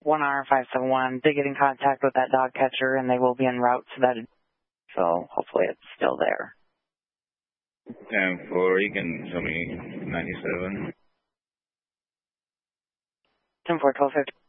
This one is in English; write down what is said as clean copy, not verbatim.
1R571 did get in contact with that dog catcher, and they will be en route to that, so hopefully it's still there. 10-4, you can show me 97. 10-4, 1250.